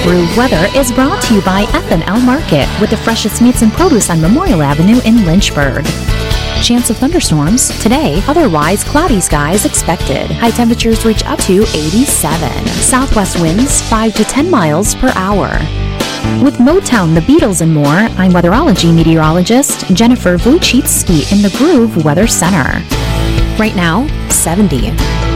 Groove weather is brought to you by F&L Market with the freshest meats and produce on Memorial Avenue in Lynchburg. Chance of thunderstorms today, otherwise cloudy skies expected. High temperatures reach up to 87. Southwest winds 5 to 10 miles per hour. With Motown, the Beatles, and more, I'm weatherology meteorologist Jennifer Vuchitsky in the Groove Weather Center. Right now, 70.